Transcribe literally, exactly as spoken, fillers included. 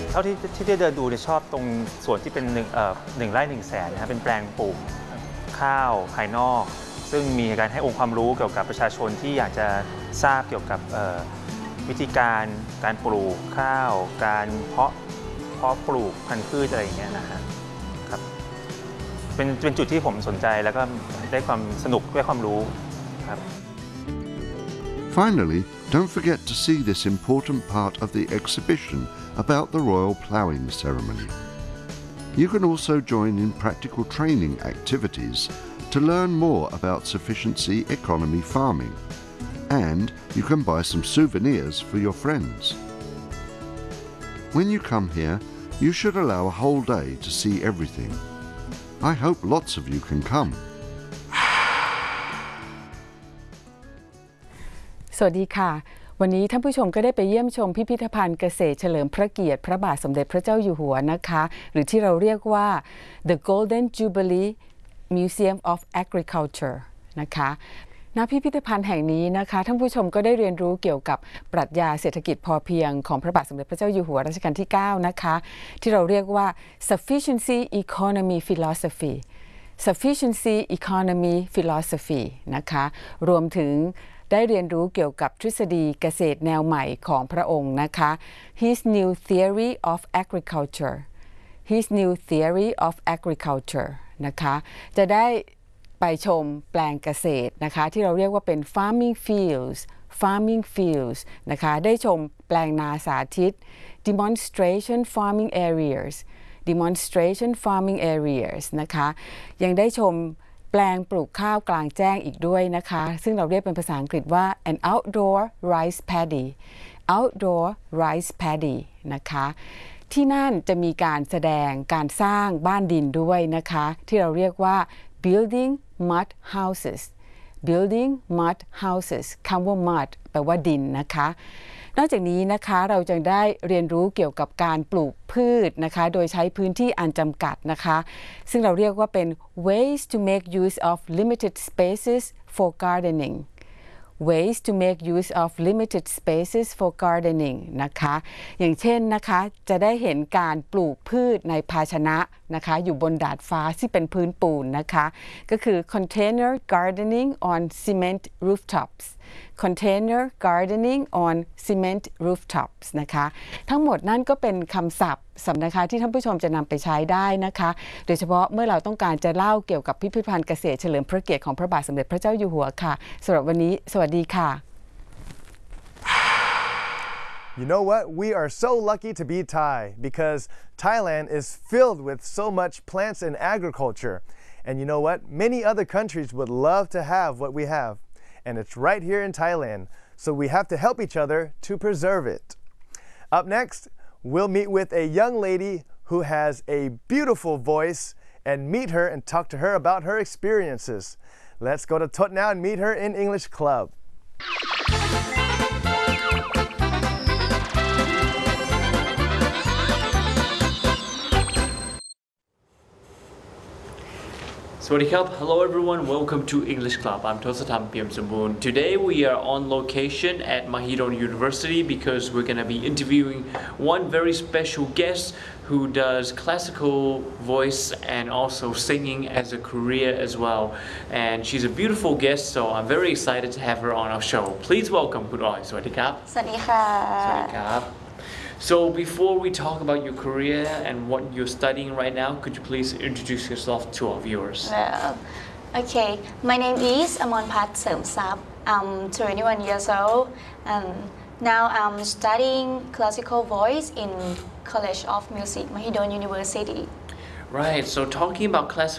เท่าที่ที่ได้เดินดูเนี่ยชอบตรงส่วนที่เป็นหนึ่งเอ่อหนึ่งไร่หนึ่งแสนนะครับเป็นแปลงปลูกข้าวภายนอกซึ่งมีการให้องค์ความรู้เกี่ยวกับประชาชนที่อยากจะทราบเกี่ยวกับวิธีการการปลูกข้าวการเพาะเพาะปลูกพันธุ์พืชอะไรอย่างเงี้ยนะฮะครับเป็นเป็นจุดที่ผมสนใจแล้วก็ได้ความสนุกได้ความรู้ครับ Finally, don't forget to see this important part of the exhibition about the royal ploughing ceremony. You can also join in practical training activities to learn more about sufficiency economy farming, and you can buy some souvenirs for your friends. When you come here, you should allow a whole day to see everything. I hope lots of you can come. สวัสดีค่ะวันนี้ท่านผู้ชมก็ได้ไปเยี่ยมชมพิพิธภัณฑ์เกษตรเฉลิมพระเกียรติพระบาทสมเด็จพระเจ้าอยู่หัวนะคะหรือที่เราเรียกว่า The Golden Jubilee Museum of Agriculture นะคะณพิพิธภัณฑ์แห่งนี้นะคะท่านผู้ชมก็ได้เรียนรู้เกี่ยวกับปรัชญาเศรษฐกิจพอเพียงของพระบาทสมเด็จพระเจ้าอยู่หัวรัชกาลที่เก้านะคะที่เราเรียกว่า Sufficiency Economy Philosophy Sufficiency Economy Philosophy นะคะรวมถึงได้เรียนรู้เกี่ยวกับทฤษฎีเกษตรแนวใหม่ของพระองค์นะคะ His New Theory of Agriculture His New Theory of Agriculture นะคะจะได้ไปชมแปลงเกษตรนะคะที่เราเรียกว่าเป็น Farming Fields Farming Fields นะคะได้ชมแปลงนาสาธิต Demonstration Farming Areas Demonstration Farming Areas นะคะยังได้ชมแปลงปลูกข้าวกลางแจ้งอีกด้วยนะคะซึ่งเราเรียกเป็นภาษาอังกฤษว่า an outdoor rice paddy outdoor rice paddy นะคะที่นั่นจะมีการแสดงการสร้างบ้านดินด้วยนะคะที่เราเรียกว่า building mud houses building mud houses คำว่า mud แปลว่าดินนะคะนอกจากนี้นะคะเราจะได้เรียนรู้เกี่ยวกับการปลูกพืชนะคะโดยใช้พื้นที่อันจำกัดนะคะซึ่งเราเรียกว่าเป็น ways to make use of limited spaces for gardening ways to make use of limited spaces for gardening นะคะอย่างเช่นนะคะจะได้เห็นการปลูกพืชในภาชนะนะคะอยู่บนดาดฟ้าที่เป็นพื้นปูนนะคะก็คือ container gardening on cement rooftops container gardening on cement rooftops นะคะทั้งหมดนั่นก็เป็นคำศัพท์สำนะคะที่ท่านผู้ชมจะนำไปใช้ได้นะคะโดยเฉพาะเมื่อเราต้องการจะเล่าเกี่ยวกับพิพิธภัณฑ์เกษตรเฉลิมพระเกียรติของพระบาทสมเด็จพระเจ้าอยู่หัวค่ะสำหรับวันนี้สวัสดีค่ะ You know what? We are so lucky to be Thai because Thailand is filled with so much plants and agriculture. And you know what? Many other countries would love to have what we have. And it's right here in Thailand. So we have to help each other to preserve it. Up next, we'll meet with a young lady who has a beautiful voice and meet her and talk to her about her experiences. Let's go to Tot now and meet her in English Club. Hello everyone, welcome to English Club. I'm Tosatam Piamsambun. Today we are on location at Mahidol University because we're going to be interviewing one very special guest who does classical voice and also singing as a career as well. And she's a beautiful guest, so I'm very excited to have her on our show. Please welcome Kun Oi. Sawadee krab. Sawadee krab. Sawadee krab. So before we talk about your career and what you're studying right now, could you please introduce yourself to our viewers? Well, okay, my name is Amonpat Seumsap. I'm twenty-one years old and now I'm studying classical voice in College of Music, Mahidol University. Right, so talking about classical